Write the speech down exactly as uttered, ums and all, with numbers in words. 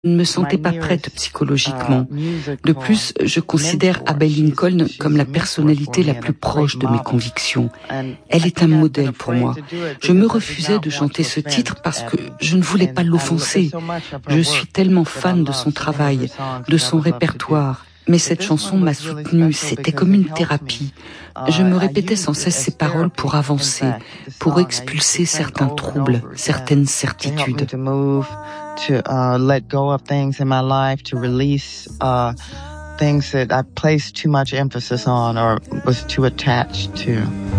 Je ne me sentais pas prête psychologiquement. De plus, je considère Abbey Lincoln comme la personnalité la plus proche de mes convictions. Elle est un modèle pour moi. Je me refusais de chanter ce titre parce que je ne voulais pas l'offenser. Je suis tellement fan de son travail, de son répertoire. Mais cette chanson m'a soutenue, c'était comme une thérapie. Je me répétais sans cesse ces paroles pour avancer, pour expulser certains troubles, certaines certitudes. To uh, let go of things in my life, to release uh, things that I placed too much emphasis on or was too attached to.